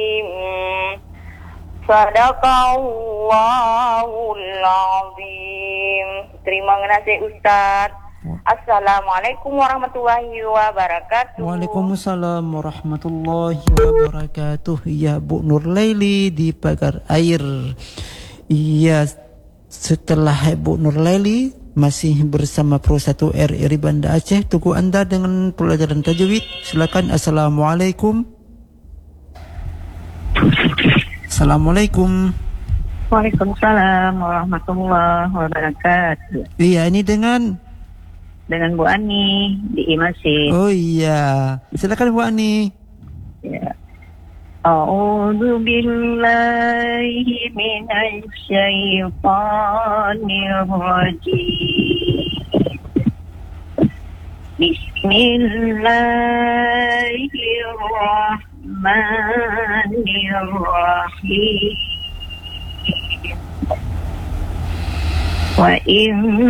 Sadaqallahul azim. Terima kasih Ustaz. Assalamualaikum warahmatullahi wabarakatuh. Waalaikumsalam warahmatullahi wabarakatuh. Ya, Bu Nurlaili di Pagar Air. Iya, setelah Bu Nurlaili masih bersama Pro 1 RRI Banda Aceh. Tunggu Anda dengan pelajaran tajwid. Silakan. Assalamualaikum. Assalamualaikum. Waalaikumsalam warahmatullahi wabarakatuh. Iya, ini dengan Bu Ani di Imasih. Oh iya, silakan Bu Ani. Ya. A'udzu billahi minasy syaithanir rajim. Bismillahirrahmanirrahim. Wa in